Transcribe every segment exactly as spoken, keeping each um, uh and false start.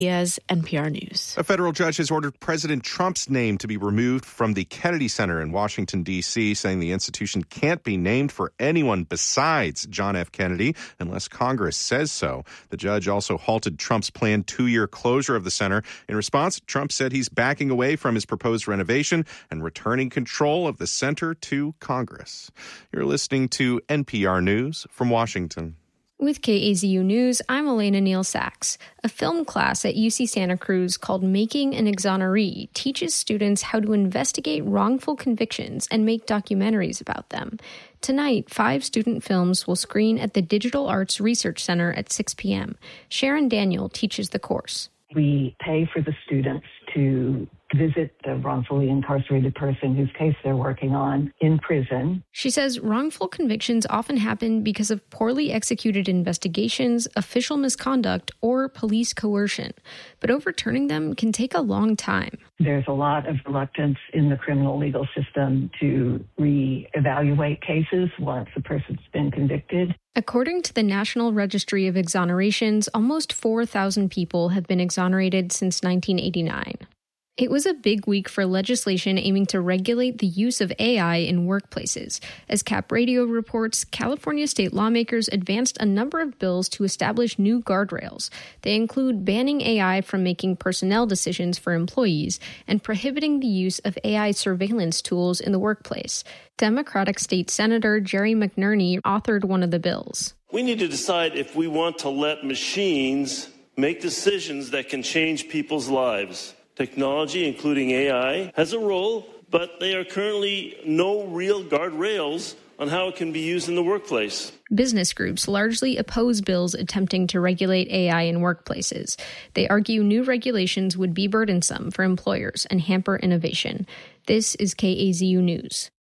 Diaz, N P R News. A federal judge has ordered President Trump's name to be removed from the Kennedy Center in Washington, D C, saying the institution can't be named for anyone besides John F. Kennedy unless Congress says so. The judge also halted Trump's planned two-year closure of the center. In response, Trump said he's backing away from his proposed renovation and returning control of the center to Congress. You're listening to N P R News from Washington. With K A Z U News, I'm Elena Neal Sachs. A film class at U C Santa Cruz called Making an Exoneree teaches students how to investigate wrongful convictions and make documentaries about them. Tonight, five student films will screen at the Digital Arts Research Center at six p.m. Sharon Daniel teaches the course. We pay for the students to visit the wrongfully incarcerated person whose case they're working on in prison. She says wrongful convictions often happen because of poorly executed investigations, official misconduct, or police coercion. But overturning them can take a long time. There's a lot of reluctance in the criminal legal system to re-evaluate cases once a person's been convicted. According to the National Registry of Exonerations, almost four thousand people have been exonerated since nineteen eighty-nine. It was a big week for legislation aiming to regulate the use of A I in workplaces. As Cap Radio reports, California state lawmakers advanced a number of bills to establish new guardrails. They include banning A I from making personnel decisions for employees and prohibiting the use of A I surveillance tools in the workplace. Democratic State Senator Jerry McNerney authored one of the bills. We need to decide if we want to let machines make decisions that can change people's lives. Technology, including A I, has a role, but there are currently no real guardrails on how it can be used in the workplace. Business groups largely oppose bills attempting to regulate A I in workplaces. They argue new regulations would be burdensome for employers and hamper innovation. This is K A Z U News.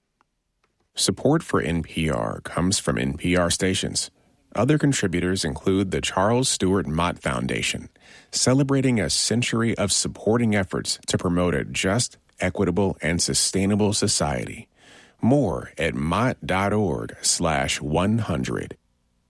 Support for N P R comes from N P R stations. Other contributors include the Charles Stewart Mott Foundation, celebrating a century of supporting efforts to promote a just, equitable, and sustainable society. More at mott.org slash 100.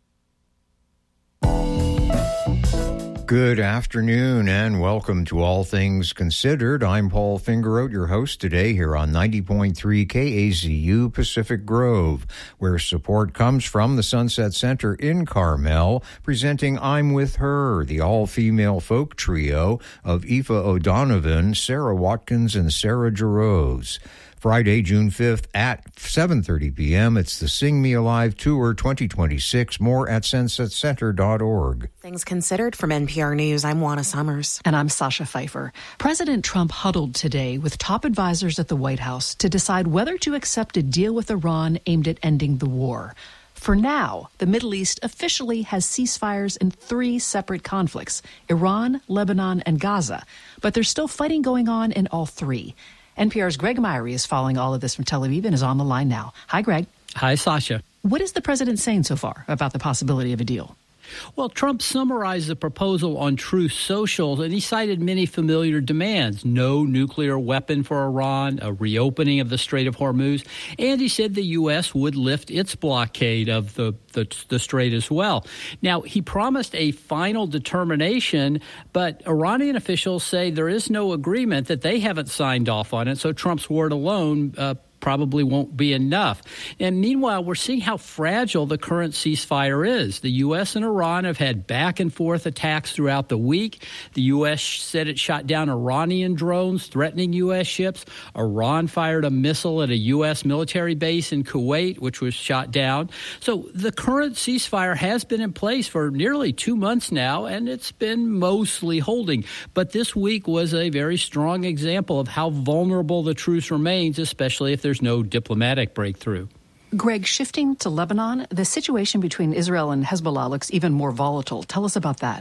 Good afternoon and welcome to All Things Considered. I'm Paul Fingeroth, your host today here on ninety point three K A Z U Pacific Grove, where support comes from the Sunset Center in Carmel, presenting I'm With Her, the all-female folk trio of Aoife O'Donovan, Sarah Watkins, and Sarah Jarosz. Friday, June fifth at seven thirty p.m. It's the Sing Me Alive Tour twenty twenty-six. More at sunset center dot org. Things Considered from N P R News. I'm Juana Summers. And I'm Sasha Pfeiffer. President Trump huddled today with top advisors at the White House to decide whether to accept a deal with Iran aimed at ending the war. For now, the Middle East officially has ceasefires in three separate conflicts: Iran, Lebanon, and Gaza. But there's still fighting going on in all three. N P R's Greg Myrie is following all of this from Tel Aviv and is on the line now. Hi, Greg. Hi, Sasha. What is the president saying so far about the possibility of a deal? Well, Trump summarized the proposal on Truth Social, and he cited many familiar demands: no nuclear weapon for Iran, a reopening of the Strait of Hormuz, and he said the U S would lift its blockade of the, the, the Strait as well. Now, he promised a final determination, but Iranian officials say there is no agreement, that they haven't signed off on it, so Trump's word alone uh, probably won't be enough. And meanwhile, we're seeing how fragile the current ceasefire is. The U S and Iran have had back and forth attacks throughout the week. The U S said it shot down Iranian drones threatening U S ships. Iran fired a missile at a U S military base in Kuwait, which was shot down. So the current ceasefire has been in place for nearly two months now, and it's been mostly holding. But this week was a very strong example of how vulnerable the truce remains, especially if there's no diplomatic breakthrough. Greg, shifting to Lebanon, the situation between Israel and Hezbollah looks even more volatile. Tell us about that.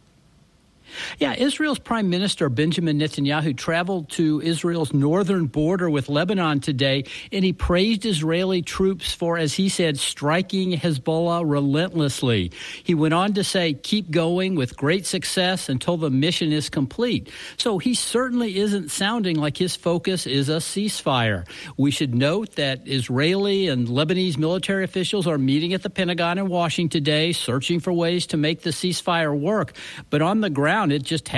Yeah, Israel's Prime Minister Benjamin Netanyahu traveled to Israel's northern border with Lebanon today, and he praised Israeli troops for, as he said, striking Hezbollah relentlessly. He went on to say, keep going with great success until the mission is complete. So he certainly isn't sounding like his focus is a ceasefire. We should note that Israeli and Lebanese military officials are meeting at the Pentagon in Washington today, searching for ways to make the ceasefire work. But on the ground, it just